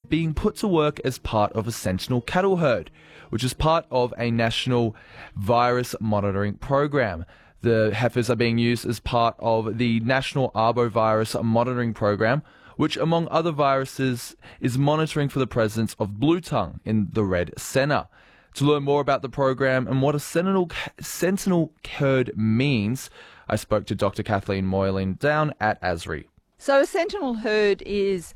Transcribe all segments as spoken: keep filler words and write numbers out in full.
being put to work as part of a Sentinel cattle herd, which is part of a national virus monitoring program. The heifers are being used as part of the National Arbovirus Monitoring Program, which, among other viruses, is monitoring for the presence of blue tongue in the red senna. To learn more about the program and what a Sentinel, Sentinel herd means, I spoke to Doctor Kathleen Moylan down at ASRI. So a Sentinel herd is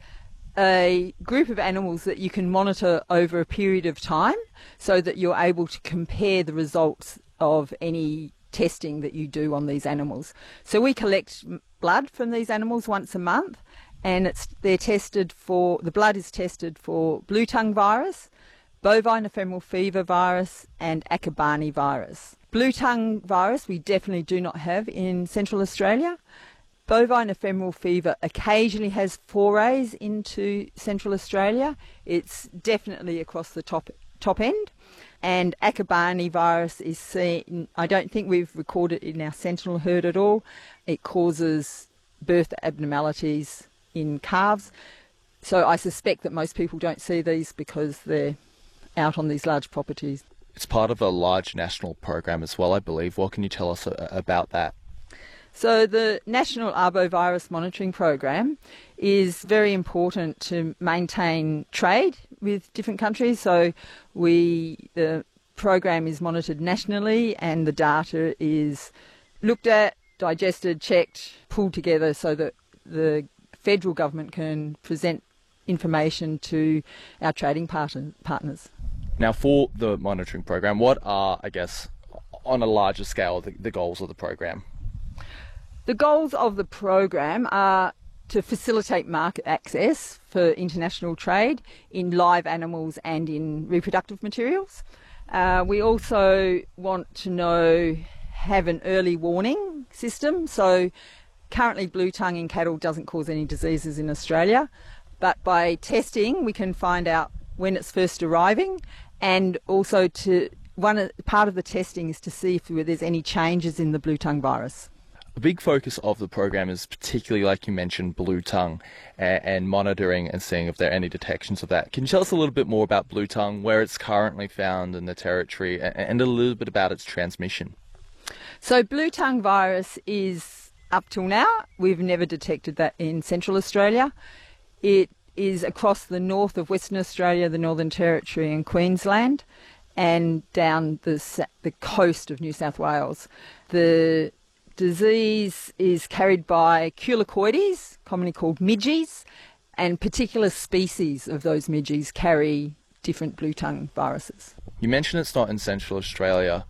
a group of animals that you can monitor over a period of time so that you're able to compare the results of any testing that you do on these animals. So we collect blood from these animals once a month, and it's they're tested for, the blood is tested for blue tongue virus, bovine ephemeral fever virus and Akabani virus. Blue tongue virus we definitely do not have in Central Australia. Bovine ephemeral fever occasionally has forays into Central Australia. It's definitely across the top top end. And Akabani virus is seen, I don't think we've recorded it in our Sentinel herd at all. It causes birth abnormalities in calves. So I suspect that most people don't see these because they're out on these large properties. It's part of a large national program as well, I believe. What can you tell us about that? So the National Arbovirus Monitoring Program is very important to maintain trade with different countries. So we the program is monitored nationally and the data is looked at, digested, checked, pulled together so that the federal government can present information to our trading partner, partners. Now, for the monitoring program, what are, I guess, on a larger scale, the, the goals of the program? The goals of the program are to facilitate market access for international trade in live animals and in reproductive materials. Uh, we also want to know, have an early warning system. So currently blue tongue in cattle doesn't cause any diseases in Australia, but by testing we can find out when it's first arriving, and also to one part of the testing is to see if there's any changes in the blue tongue virus. A big focus of the program is particularly, like you mentioned, blue tongue and, and monitoring and seeing if there are any detections of that. Can you tell us a little bit more about blue tongue, where it's currently found in the territory, and, and a little bit about its transmission? So blue tongue virus is, up till now, we've never detected that in Central Australia. It is across the north of Western Australia, the Northern Territory and Queensland, and down the, the coast of New South Wales. The disease is carried by culicoides, commonly called midges, and particular species of those midges carry different blue tongue viruses. You mentioned it's not in Central Australia.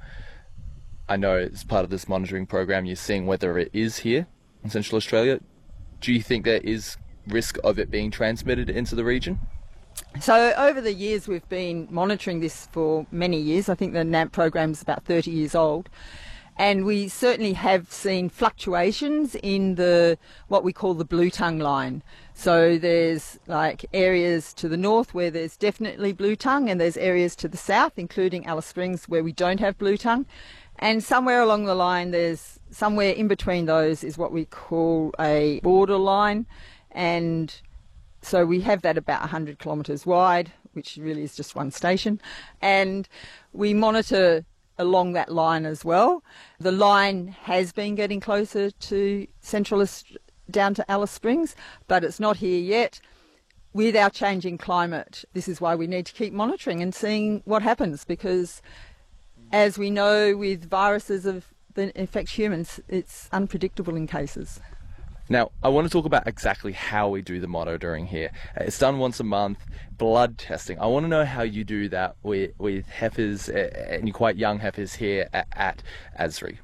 I know as part of this monitoring program you're seeing whether it is here in Central Australia. Do you think there is risk of it being transmitted into the region? So over the years we've been monitoring this for many years. I think the N A M P program is about thirty years old. And we certainly have seen fluctuations in the what we call the blue tongue line. So there's like areas to the north where there's definitely blue tongue, and there's areas to the south, including Alice Springs, where we don't have blue tongue. And somewhere along the line, there's somewhere in between those is what we call a borderline. And so we have that about one hundred kilometres wide, which really is just one station. And we monitor along that line as well. The line has been getting closer to Central down to Alice Springs, but it's not here yet. With our changing climate, this is why we need to keep monitoring and seeing what happens, because as we know with viruses of that infect humans, it's unpredictable in cases. Now, I want to talk about exactly how we do the monitoring here. It's done once a month, blood testing. I want to know how you do that with, with heifers, uh, and quite young heifers here at, at ASRI.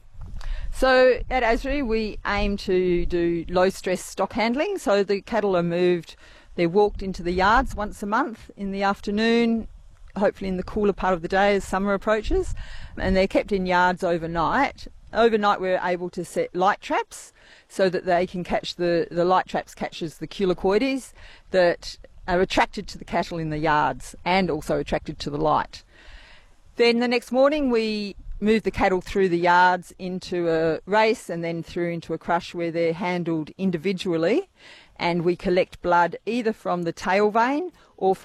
So at ASRI we aim to do low stress stock handling. So the cattle are moved, they're walked into the yards once a month in the afternoon, hopefully in the cooler part of the day as summer approaches, and they're kept in yards overnight. Overnight we're able to set light traps so that they can catch the, the light traps catches the culicoides that are attracted to the cattle in the yards and also attracted to the light. Then the next morning we move the cattle through the yards into a race and then through into a crush where they're handled individually, and we collect blood either from the tail vein or from